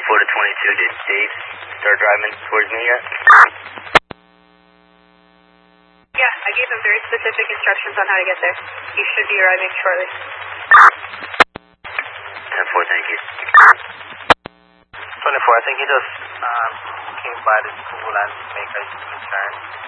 to 22, did Dave start driving towards me yet? Yeah, I gave him very specific instructions on how to get there. He should be arriving shortly. 10-4, thank you. 24, I think he just came by the school and make a U-turn.